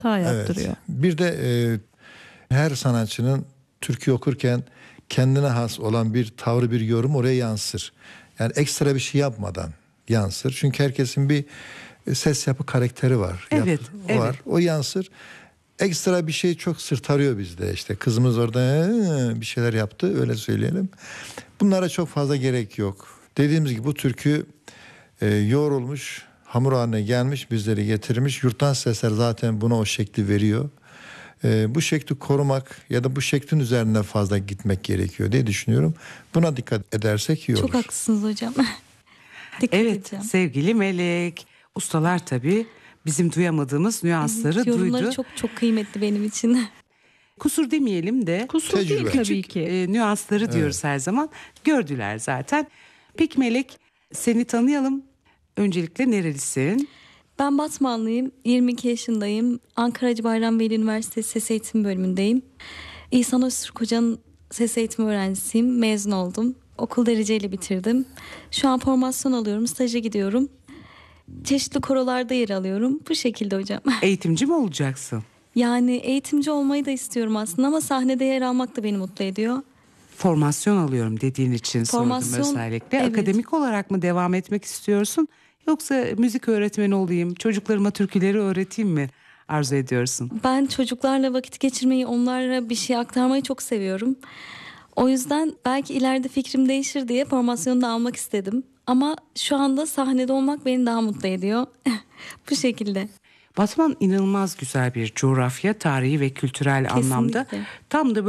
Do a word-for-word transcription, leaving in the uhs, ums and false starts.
hata yaptırıyor. Evet. Bir de e, her sanatçının türkü okurken kendine has olan bir tavrı, bir yorum oraya yansır. Yani ekstra bir şey yapmadan yansır. Çünkü herkesin bir ses yapı karakteri var. Evet, Yap, o evet. var. O yansır. Ekstra bir şey çok sırtarıyor bizde. İşte kızımız orada bir şeyler yaptı, öyle söyleyelim. Bunlara çok fazla gerek yok. Dediğimiz gibi bu türkü e, yoğrulmuş, hamur haline gelmiş, bizleri getirmiş. Yurttan sesler zaten buna o şekli veriyor. E, bu şekli korumak ya da bu şeklin üzerine fazla gitmek gerekiyor diye düşünüyorum. Buna dikkat edersek iyi olur. Çok haklısınız hocam. Dikkat Evet edeceğim. sevgili Melek. Ustalar tabii bizim duyamadığımız nüansları Evet, yorumları duydu. çok çok kıymetli benim için. Kusur demeyelim de Kusur değil Tecrübe. tabii küçük ki. e, nüansları diyoruz her zaman. Gördüler zaten. Peki Melek, seni tanıyalım. Öncelikle nerelisin? Ben Batmanlıyım. yirmi iki yaşındayım. Ankara Hacı Bayram Veli Üniversitesi Ses Eğitimi bölümündeyim. İhsan Öztürk Hoca'nın ses eğitimi öğrencisiyim. Mezun oldum. Okul dereceyle bitirdim. Şu an formasyon alıyorum. Staja gidiyorum. Çeşitli korolarda yer alıyorum. Bu şekilde hocam. Eğitimci mi olacaksın? Yani eğitimci olmayı da istiyorum aslında ama sahnede yer almak da beni mutlu ediyor. Formasyon alıyorum dediğin için Formasyon, sordum özellikle. evet. Akademik olarak mı devam etmek istiyorsun? Yoksa müzik öğretmeni olayım, çocuklarıma türküleri öğreteyim mi arzu ediyorsun? Ben çocuklarla vakit geçirmeyi, onlara bir şey aktarmayı çok seviyorum. O yüzden belki ileride fikrim değişir diye formasyonu da almak istedim. Ama şu anda sahnede olmak beni daha mutlu ediyor. Bu şekilde. Batman inanılmaz güzel bir coğrafya, tarihi ve kültürel Kesinlikle. anlamda. Tam da